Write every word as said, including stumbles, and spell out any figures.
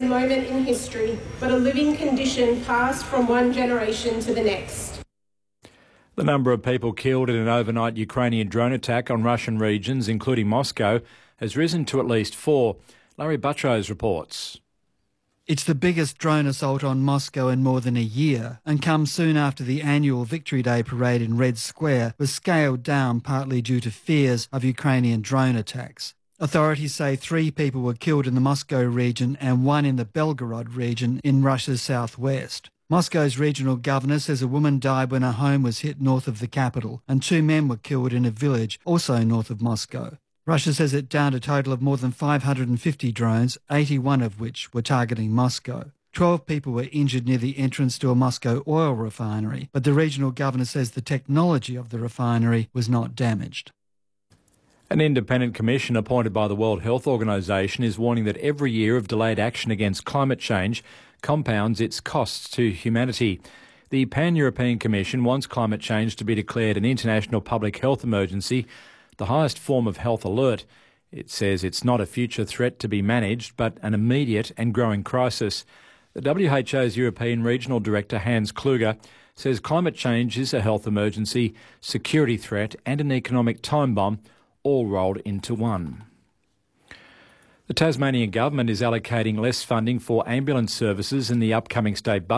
moment in history, but a living condition passed from one generation to the next. The number of people killed in an overnight Ukrainian drone attack on Russian regions, including Moscow, has risen to at least four. Larry Buttrose reports. It's the biggest drone assault on Moscow in more than a year and comes soon after the annual Victory Day parade in Red Square was scaled down partly due to fears of Ukrainian drone attacks. Authorities say three people were killed in the Moscow region and one in the Belgorod region in Russia's southwest. Moscow's regional governor says a woman died when her home was hit north of the capital and two men were killed in a village also north of Moscow. Russia says it downed a total of more than five hundred fifty drones, eighty-one of which were targeting Moscow. Twelve people were injured near the entrance to a Moscow oil refinery, but the regional governor says the technology of the refinery was not damaged. An independent commission appointed by the World Health Organization is warning that every year of delayed action against climate change compounds its costs to humanity. The Pan-European Commission wants climate change to be declared an international public health emergency, the highest form of health alert. It says it's not a future threat to be managed, but an immediate and growing crisis. The W H O's European Regional Director, Hans Kluge, says climate change is a health emergency, security threat and an economic time bomb, all rolled into one. The Tasmanian government is allocating less funding for ambulance services in the upcoming state budget.